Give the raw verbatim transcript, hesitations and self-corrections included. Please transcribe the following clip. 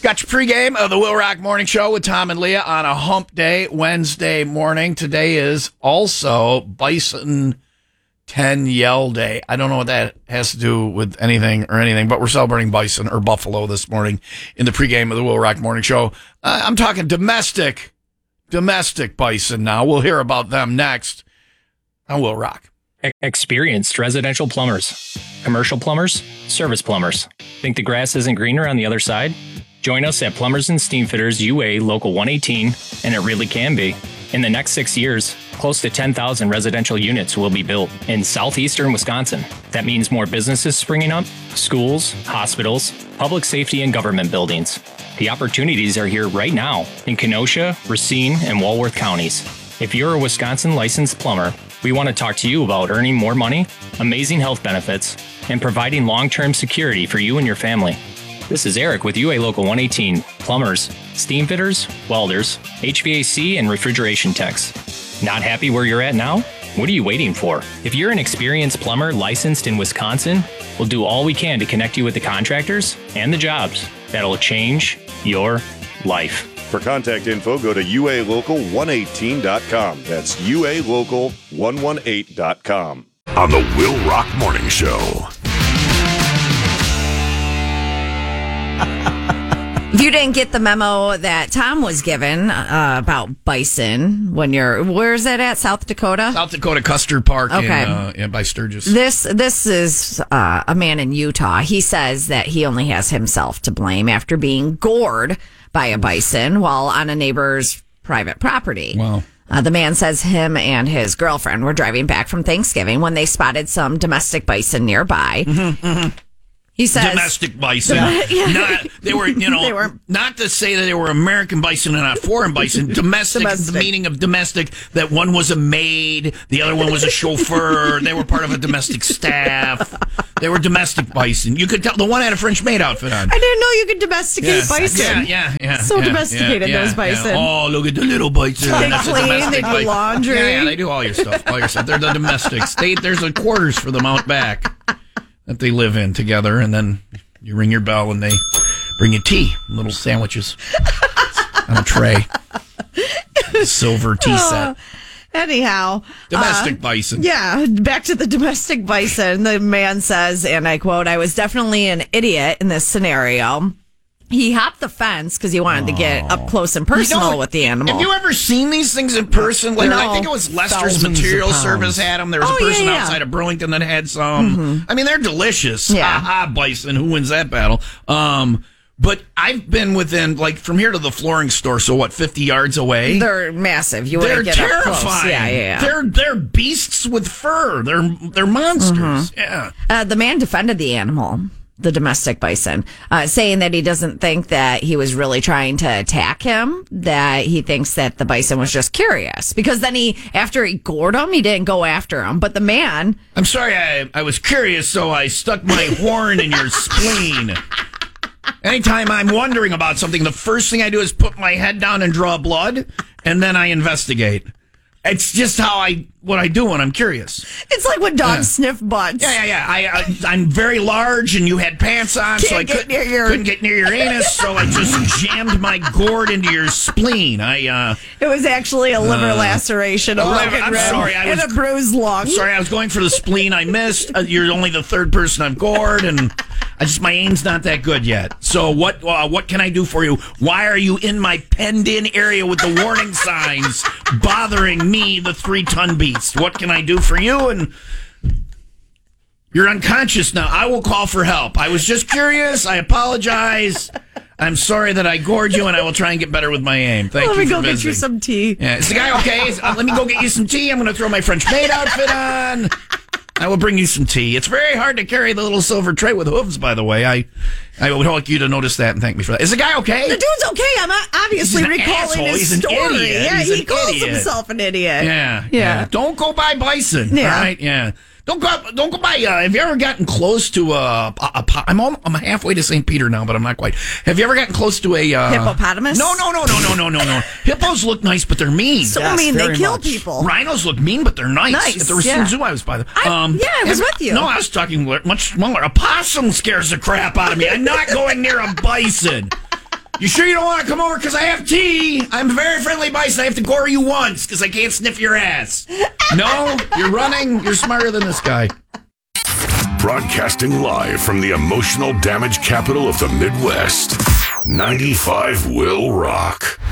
Got your pregame of the Will Rock Morning Show with Tom and Leah on a hump day, Wednesday morning. Today is also Bison ten Yell Day. I don't know what that has to do with anything or anything, but we're celebrating bison or buffalo this morning in the pregame of the Will Rock Morning Show. Uh, I'm talking domestic, domestic bison now. We'll hear about them next on Will Rock. Experienced residential plumbers, commercial plumbers, service plumbers. Think the grass isn't greener on the other side? Join us at Plumbers and Steamfitters U A Local one eighteen, and it really can be. In the next six years, close to ten thousand residential units will be built in southeastern Wisconsin. That means more businesses springing up, schools, hospitals, public safety, and government buildings. The opportunities are here right now in Kenosha, Racine, and Walworth counties. If you're a Wisconsin licensed plumber, we want to talk to you about earning more money, amazing health benefits, and providing long-term security for you and your family. This is Eric with U A Local one eighteen, plumbers, steam fitters, welders, H V A C, and refrigeration techs. Not happy where you're at now? What are you waiting for? If you're an experienced plumber licensed in Wisconsin, we'll do all we can to connect you with the contractors and the jobs that'll change your life. For contact info, go to U A local one eighteen dot com. That's U A local one eighteen dot com. On the Will Rock Morning Show. If you didn't get the memo that Tom was given uh, about bison, when you're, where is that at? South Dakota? South Dakota Custer Park Okay. in, uh, in, by Sturgis. This this is uh, a man in Utah. He says that he only has himself to blame after being gored by a bison while on a neighbor's private property. Wow. Uh, the man says him and his girlfriend were driving back from Thanksgiving when they spotted some domestic bison nearby. Mm-hmm, mm-hmm. He says domestic bison. Yeah. Not, they were, you know, They were- not to say that they were American bison and not foreign bison. Domestic, Domestic. the meaning of domestic, that one was a maid, the other one was a chauffeur. They were part of a domestic staff. They were domestic bison. You could tell the one had a French maid outfit on. I didn't know you could domesticate Yes. bison. Yeah, yeah, yeah. So yeah, domesticated, yeah, those yeah, bison. Yeah. Oh, look at the little bison. They That's a clean, domestic they do bison. laundry. Yeah, yeah, they do all your stuff. All your stuff. They're the domestics. They, there's a quarters for them out back that they live in together, and then you ring your bell and they bring you tea, little sandwiches on a tray. Silver tea set. Anyhow, Domestic uh, bison. Yeah, back to the domestic bison. The man says, and I quote, "I was definitely an idiot in this scenario. He hopped the fence because he wanted to get up close and personal You know, with the animal." Have you ever seen these things in person? Like, No. I think it was Lester's Thousands Material of pounds. Service had them. There was Oh, a person yeah, yeah. outside of Burlington that had some. Mm-hmm. I mean, they're delicious. Yeah. Ha ha, bison. Who wins that battle? Um, but I've been within, like, from here to the flooring store, so what, fifty yards away? They're massive. You want They're to get up close. terrifying. Yeah, yeah, yeah. They're they're beasts with fur. They're they're monsters. Mm-hmm. Yeah. Uh, the man defended the animal, the domestic bison, uh, saying that he doesn't think that he was really trying to attack him, that he thinks that the bison was just curious. Because then he, after he gored him, he didn't go after him. But the man... I'm sorry, I, I was curious, so I stuck my horn in your spleen. Anytime I'm wondering about something, the first thing I do is put my head down and draw blood, and then I investigate. It's just how I what I do when I'm curious. It's like when dogs Yeah. sniff butts. Yeah, yeah, yeah. I, I I'm very large, and you had pants on, so I Can't get couldn't, near your- couldn't get near your anus. So I just jammed my gourd into your spleen. I uh, It was actually a liver laceration, a oh, broken I'm rib, sorry, I and was- a bruised lung. sorry, I was going for the spleen. I missed. Uh, you're only the third person I've gored, and I just my aim's not that good yet. So what uh, what can I do for you? Why are you in my penned-in area with the warning signs, bothering me, the three-ton beast? What can I do for you? And you're unconscious now. I will call for help. I was just curious. I apologize. I'm sorry that I gored you, and I will try and get better with my aim. Thank Let you me for go get you visiting. some tea. Yeah, is the guy okay? Is- uh, let me go get you some tea. I'm going to throw my French maid outfit on. I will bring you some tea. It's very hard to carry the little silver tray with hooves, by the way. I I would like you to notice that and thank me for that. Is the guy okay? The dude's okay. I'm not obviously He's an recalling asshole. his He's an story. idiot. Yeah, He's he an calls idiot. himself an idiot. Yeah, Yeah. Don't go by bison. Yeah. All right. Yeah. Don't go. Don't go by. Uh, have you ever gotten close to a? a, a I'm al- I'm halfway to Saint Peter now, but I'm not quite. Have you ever gotten close to a uh, Hippopotamus? No, no, no, no, no, no, no, no. Hippos look nice, but they're mean. So Yes, mean, they very kill much. people. Rhinos look mean, but they're nice. Nice, At the Racine yeah. Zoo, I was by them. I- yeah, I was and- with you. No, I was talking much smaller. A possum scares the crap out of me. I'm not going near a bison. You sure you don't want to come over because I have tea? I'm a very friendly bison. I have to gore you once because I can't sniff your ass. No, you're running. You're smarter than this guy. Broadcasting live from the emotional damage capital of the Midwest, ninety-five Will Rock.